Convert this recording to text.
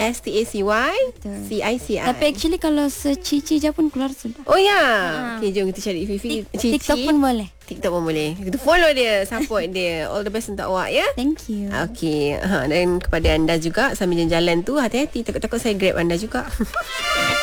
STACY Tapi actually kalau Cici je pun keluar sudah. Oh ya. Okay, jom kita cari Fifi. Cici. TikTok pun boleh. TikTok pun boleh. Kita follow dia, support dia. All the best untuk awak ya. Thank you. Okay. Dan kepada anda juga sambil jalan-jalan tu, hati-hati, takut-takut saya grab anda juga.